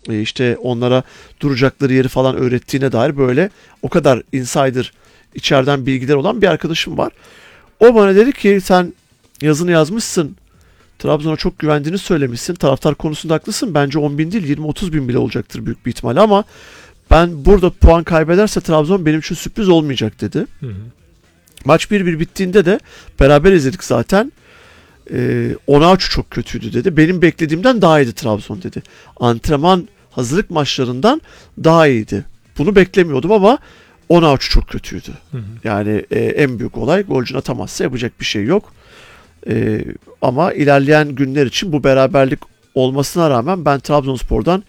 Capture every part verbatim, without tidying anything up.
e, işte onlara duracakları yeri falan öğrettiğine dair böyle o kadar insider içeriden bilgiler olan bir arkadaşım var. O bana dedi ki sen yazını yazmışsın. Trabzon'a çok güvendiğini söylemişsin. Taraftar konusunda haklısın. Bence on bin değil yirmi otuz bin bile olacaktır büyük bir ihtimalle ama ben burada puan kaybederse Trabzon benim için sürpriz olmayacak dedi. Hı hı. Maç bir bir bittiğinde de beraber izledik zaten. Ee, Onaçu çok kötüydü dedi. Benim beklediğimden daha iyiydi Trabzon dedi. Antrenman hazırlık maçlarından daha iyiydi. Bunu beklemiyordum ama Onaçu çok kötüydü. Hı hı. Yani e, en büyük olay golcün atamazsa yapacak bir şey yok. E, ama ilerleyen günler için bu beraberlik olmasına rağmen ben Trabzonspor'dan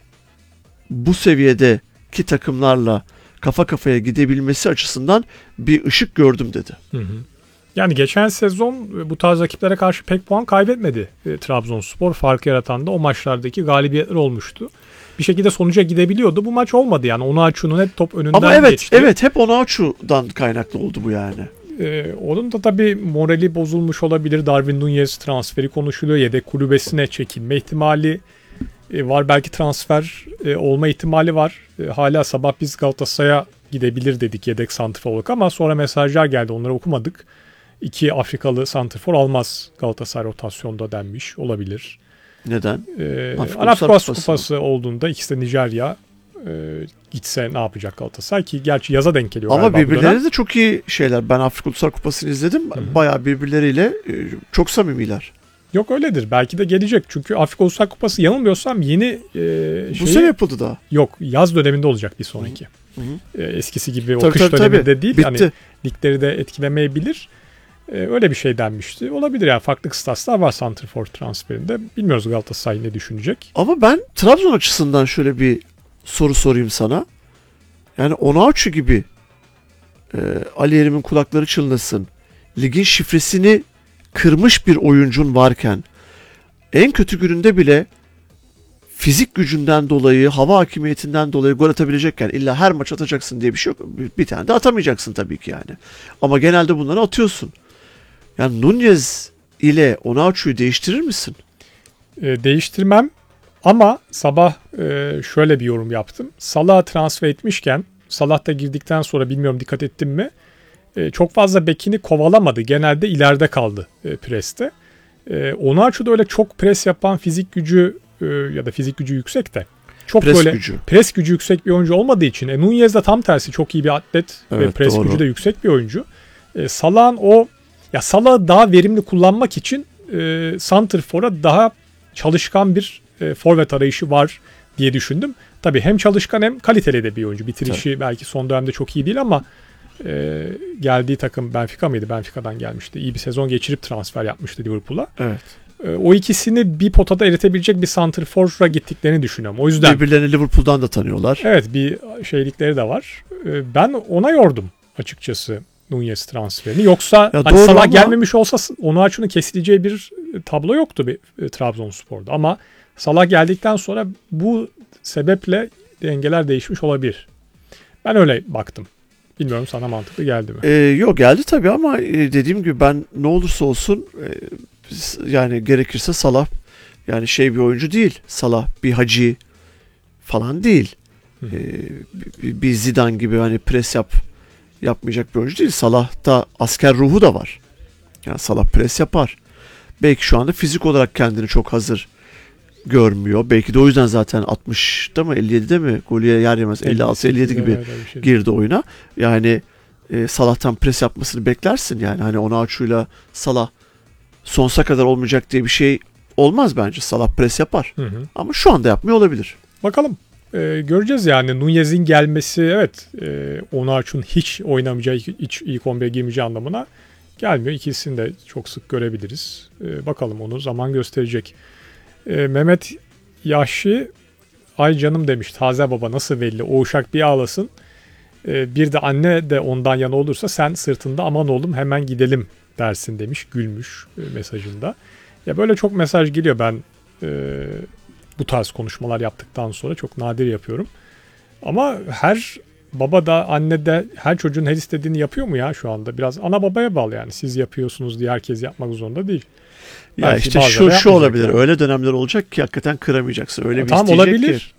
bu seviyedeki takımlarla kafa kafaya gidebilmesi açısından bir ışık gördüm dedi. Hı hı. Yani geçen sezon bu tarz rakiplere karşı pek puan kaybetmedi e, Trabzonspor. Fark yaratan da o maçlardaki galibiyetler olmuştu. Bir şekilde sonuca gidebiliyordu. Bu maç olmadı yani. Onaçu'nun hep top önünden Ama evet, geçti. evet hep Onaçu'dan kaynaklı oldu bu yani. Ee, onun da tabii morali bozulmuş olabilir. Darwin Núñez transferi konuşuluyor. Yedek kulübesine çekilme ihtimali e, var. Belki transfer e, olma ihtimali var. E, hala sabah biz Galatasaray'a gidebilir dedik yedek santrfor olarak ama sonra mesajlar geldi. Onları okumadık. İki Afrikalı santrfor almaz Galatasaray rotasyonda denmiş olabilir. Neden? Ee, Arap Kupası, Kupası olduğunda ikisi de Nijerya e, gitse ne yapacak Galatasaray ki gerçi yaza denk geliyor. Ama birbirleri de çok iyi şeyler. Ben Afrika Uluslar Kupası'nı izledim. Hı-hı. Bayağı birbirleriyle e, çok samimiler. Yok öyledir. Belki de gelecek. Çünkü Afrika Uluslar Kupası yanılmıyorsam yeni e, bu sene yapıldı daha. Yok yaz döneminde olacak bir sonraki. E, eskisi gibi tabii, o kış tabii, döneminde tabii. değil. Bitti. Hani ligleri de etkilemeyebilir. Öyle bir şey denmişti. Olabilir yani farklı kıstaslar var santrfor transferinde. Bilmiyoruz Galatasaray ne düşünecek. Ama ben Trabzon açısından şöyle bir soru sorayım sana. Yani Onaçu gibi e, Ali Yerim'in kulakları çınlasın. Ligin şifresini kırmış bir oyuncun varken en kötü gününde bile fizik gücünden dolayı, hava hakimiyetinden dolayı gol atabilecekken illa her maç atacaksın diye bir şey yok. Bir tane de atamayacaksın tabii ki yani. Ama genelde bunları atıyorsun. Yani Núñez ile Onaçu'yu değiştirir misin? E, değiştirmem ama sabah e, şöyle bir yorum yaptım. Salah'ı transfer etmişken Salah da girdikten sonra bilmiyorum dikkat ettin mi? E, çok fazla bekini kovalamadı. Genelde ileride kaldı e, preste. E, Onaçu da öyle çok pres yapan fizik gücü e, ya da fizik gücü yüksek de çok pres böyle gücü. pres gücü yüksek bir oyuncu olmadığı için e, Núñez de tam tersi çok iyi bir atlet evet, ve pres doğru. gücü de yüksek bir oyuncu. E, Salah'ın o ya Salah'ı daha verimli kullanmak için e, santrfora daha çalışkan bir e, forvet arayışı var diye düşündüm. Tabii hem çalışkan hem kaliteli de bir oyuncu. Bitirişi Tabii. belki son dönemde çok iyi değil ama e, geldiği takım Benfica mıydı? Benfica'dan gelmişti. İyi bir sezon geçirip transfer yapmıştı Liverpool'a. Evet. E, o ikisini bir potada eritebilecek bir santrfora gittiklerini düşünüyorum. O yüzden birbirlerini Liverpool'dan da tanıyorlar. Evet, bir şeylikleri de var. E, ben ona yordum açıkçası Núñez transferini. Yoksa hani Salah ama... gelmemiş olsa Onaçu'nun kesileceği bir tablo yoktu bir e, Trabzonspor'da. Ama Salah geldikten sonra bu sebeple dengeler değişmiş olabilir. Ben öyle baktım. Bilmiyorum sana mantıklı geldi mi? Ee, yok geldi tabii ama e, dediğim gibi ben ne olursa olsun e, yani gerekirse Salah yani şey bir oyuncu değil. Salah bir Hacı falan değil. E, bir, bir Zidane gibi hani pres yap yapmayacak bir oyuncu değil. Salah'ta asker ruhu da var. Yani Salah pres yapar. Belki şu anda fizik olarak kendini çok hazır görmüyor. Belki de o yüzden zaten altmışta mı elli yedide mi golü yer yemez elli altı elli yedi gibi şey girdi oyuna. Yani e, Salah'tan pres yapmasını beklersin yani. Hani Onaçu'yla Salah sonsuza kadar olmayacak diye bir şey olmaz bence. Salah pres yapar. Hı hı. Ama şu anda yapmıyor olabilir. Bakalım. Ee, göreceğiz yani. Núñez'in gelmesi evet e, Onaçu'nun hiç oynamayacağı, hiç ilk on bire girmeyeceği anlamına gelmiyor. İkisini de çok sık görebiliriz. Ee, bakalım onu zaman gösterecek. Ee, Mehmet Yahşi ay canım demiş. Taze baba nasıl belli? O uşak bir ağlasın. Ee, bir de anne de ondan yana olursa sen sırtında aman oğlum hemen gidelim dersin demiş. Gülmüş e, mesajında. Ya böyle çok mesaj geliyor ben e, bu tarz konuşmalar yaptıktan sonra çok nadir yapıyorum. Ama her baba da anne de her çocuğun her istediğini yapıyor mu ya şu anda? Biraz ana babaya bağlı yani. Siz yapıyorsunuz diye herkes yapmak zorunda değil. Ya belki işte şu şu olabilir. Yani. Öyle dönemler olacak ki hakikaten kıramayacaksın. Öyle ya bir tamam olabilir. Ki.